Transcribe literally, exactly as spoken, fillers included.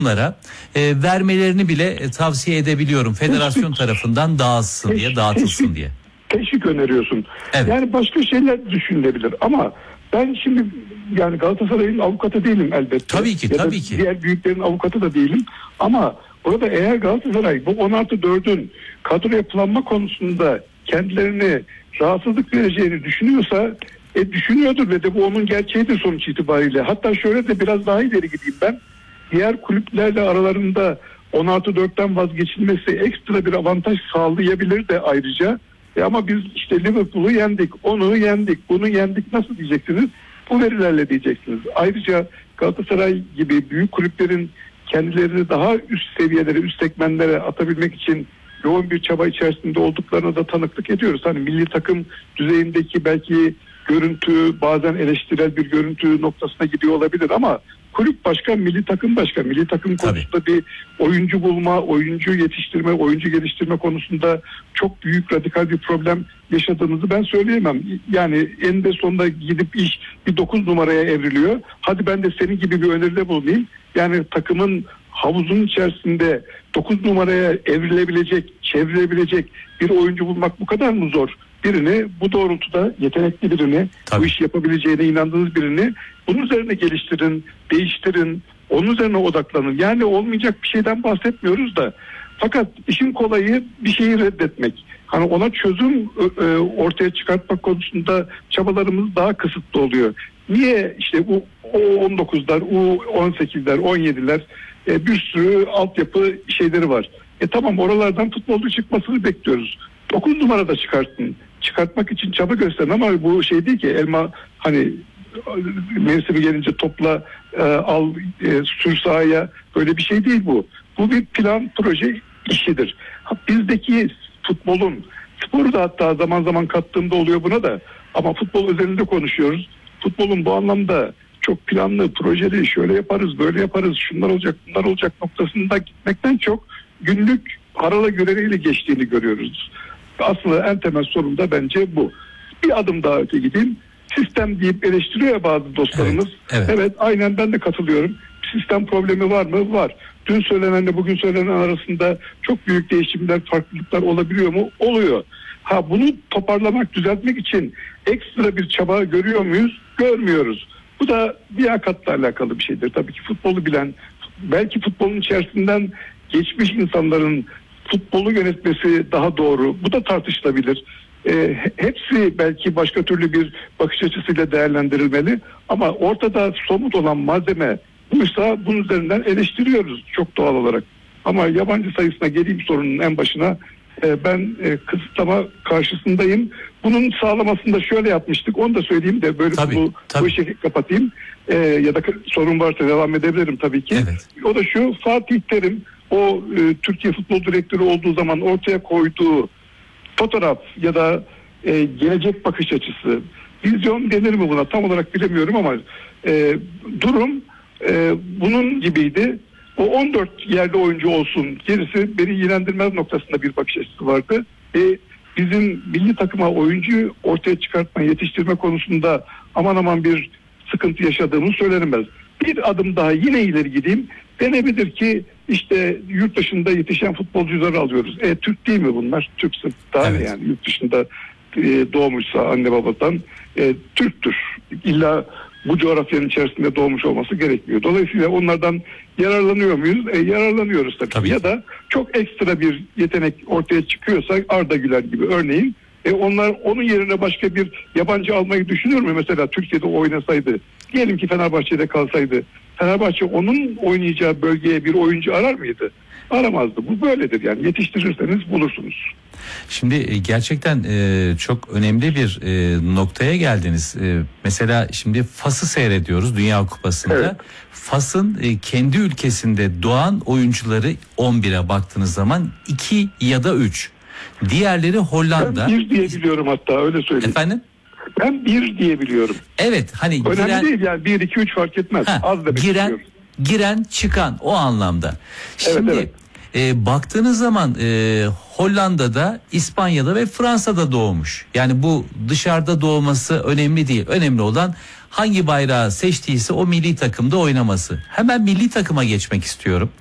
Bunlara e, vermelerini bile e, tavsiye edebiliyorum. Federasyon tarafından dağıtsın diye, dağıtılsın teşvik, diye. Teşvik öneriyorsun. Evet. Yani başka şeyler düşünülebilir ama ben şimdi yani Galatasaray'ın avukatı değilim elbette. Tabii ki, ya tabii da ki. Diğer büyüklerin avukatı da değilim. Ama orada eğer Galatasaray bu on artı dördün kadro yapılanma konusunda kendilerini rahatsızlık vereceğini düşünüyorsa e, düşünüyordur ve de bu onun gerçeğidir sonuç itibariyle. Hatta şöyle de biraz daha ileri gideyim ben. Diğer kulüplerle aralarında on artı dörtten vazgeçilmesi ekstra bir avantaj sağlayabilir de ayrıca. E ama biz işte Liverpool'u yendik, onu yendik, bunu yendik nasıl diyeceksiniz? Bu verilerle diyeceksiniz. Ayrıca Galatasaray gibi büyük kulüplerin kendilerini daha üst seviyelere, üst segmentlere atabilmek için yoğun bir çaba içerisinde olduklarına da tanıklık ediyoruz. Hani milli takım düzeyindeki belki görüntü bazen eleştirel bir görüntü noktasına gidiyor olabilir ama kulüp başka, milli takım başka. Milli takım konusunda bir oyuncu bulma, oyuncu yetiştirme, oyuncu geliştirme konusunda çok büyük radikal bir problem yaşadığımızı ben söyleyemem. Yani eninde sonunda gidip iş bir dokuz numaraya evriliyor. Hadi ben de senin gibi bir öneride bulunayım. Yani takımın havuzun içerisinde dokuz numaraya evrilebilecek, çevrilebilecek bir oyuncu bulmak bu kadar mı zor? Birini bu doğrultuda yetenekli birini, Tabii. bu iş yapabileceğine inandığınız birini bunun üzerine geliştirin, değiştirin, onun üzerine odaklanın. Yani olmayacak bir şeyden bahsetmiyoruz da fakat işin kolayı bir şeyi reddetmek. Hani ona çözüm e, ortaya çıkartmak konusunda çabalarımız daha kısıtlı oluyor. Niye işte bu U on dokuzlar, U on sekizler, on yediler e, bir sürü altyapı şeyleri var. E tamam oralardan futbolcu çıkmasını bekliyoruz. dokuz numarada çıkartın. Çıkartmak için çaba gösterin ama bu şey değil ki elma hani mevsimi gelince topla e, al e, sür sahaya böyle bir şey değil bu. Bu bir plan proje işidir. Ha, bizdeki futbolun sporu da hatta zaman zaman kattığımda oluyor buna da ama futbol özelinde konuşuyoruz. Futbolun bu anlamda çok planlı, projeli şöyle yaparız, böyle yaparız, şunlar olacak, bunlar olacak noktasında gitmekten çok günlük harala görevliyle geçtiğini görüyoruz. Aslında en temel sorun da bence bu. Bir adım daha öte gideyim. Sistem deyip eleştiriyor ya bazı dostlarımız. Evet, evet. Evet, aynen ben de katılıyorum. Sistem problemi var mı? Var. Dün söylenenle bugün söylenen arasında çok büyük değişimler, farklılıklar olabiliyor mu? Oluyor. Ha bunu toparlamak, düzeltmek için ekstra bir çaba görüyor muyuz? Görmüyoruz. Bu da liyakatla alakalı bir şeydir. Tabii ki futbolu bilen, belki futbolun içerisinden geçmiş insanların futbolu yönetmesi daha doğru. Bu da tartışılabilir. E, hepsi belki başka türlü bir bakış açısıyla değerlendirilmeli. Ama ortada somut olan malzeme buysa bunun üzerinden eleştiriyoruz çok doğal olarak. Ama yabancı sayısına geleyim sorunun en başına. E, ben e, kısıtlama karşısındayım. Bunun sağlamasında şöyle yapmıştık. Onu da söyleyeyim de böyle tabii, bu, tabii. bu işi kapatayım. E, ya da sorun varsa devam edebilirim tabii ki. Evet. O da şu: Fatih Terim o e, Türkiye Futbol Direktörü olduğu zaman ortaya koyduğu fotoğraf ya da e, gelecek bakış açısı, vizyon denir mi buna tam olarak bilemiyorum ama e, durum e, bunun gibiydi. O on dört yerde oyuncu olsun, gerisi beni ilgilendirmez noktasında bir bakış açısı vardı. E, bizim milli takıma oyuncu ortaya çıkartma, yetiştirme konusunda aman aman bir sıkıntı yaşadığımız söylenemez. Bir adım daha yine ileri gideyim. Denebilir ki işte yurt dışında yetişen futbolcuları alıyoruz. E Türk değil mi bunlar? Türkse daha evet. ne yani yurt dışında e, doğmuşsa anne babadan e, Türktür. İlla bu coğrafyanın içerisinde doğmuş olması gerekmiyor. Dolayısıyla onlardan yararlanıyor muyuz? E, yararlanıyoruz tabii. tabii. Ya da çok ekstra bir yetenek ortaya çıkıyorsa Arda Güler gibi örneğin e, onlar onun yerine başka bir yabancı almayı düşünür mü? Mesela Türkiye'de oynasaydı, diyelim ki Fenerbahçe'de kalsaydı, Fenerbahçe onun oynayacağı bölgeye bir oyuncu arar mıydı? Aramazdı. Bu böyledir yani. Yetiştirirseniz bulursunuz. Şimdi gerçekten e, çok önemli bir e, noktaya geldiniz. E, mesela şimdi Fas'ı seyrediyoruz Dünya Kupası'nda. Evet. Fas'ın e, kendi ülkesinde doğan oyuncuları on bire baktığınız zaman iki ya da üç. Diğerleri Hollanda. Ben bir diye biliyorum hatta öyle söyleyeyim. Efendim? Ben bir diye biliyorum. Evet hani Önemli giren, değil yani bir, iki, üç fark etmez. ha, Az demek giren, istiyorum. giren çıkan o anlamda. Şimdi evet. E, baktığınız zaman e, Hollanda'da, İspanya'da ve Fransa'da doğmuş. Yani bu dışarıda doğması önemli değil. Önemli olan hangi bayrağı seçtiyse o milli takımda oynaması. Hemen milli takıma geçmek istiyorum.